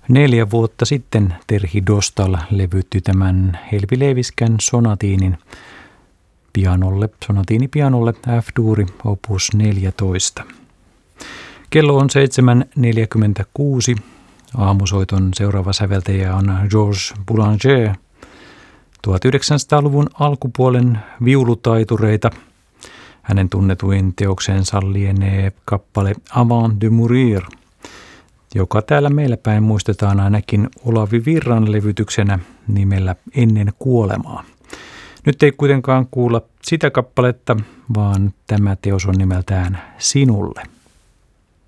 4 vuotta sitten Terhi Dostal levytti tämän Helvi Leiviskän sonatiinin sonatiinipianolle F-duuri opus 14. Kello on 7.46. Aamusoiton seuraava säveltäjä on Georges Boulanger. 1900-luvun alkupuolen viulutaitureita. Hänen tunnetuin teoksensa lienee kappale Avant de mourir, joka täällä meillä päin muistetaan ainakin Olavi Virran levytyksenä nimellä Ennen kuolemaa. Nyt ei kuitenkaan kuulla sitä kappaletta, vaan tämä teos on nimeltään Sinulle.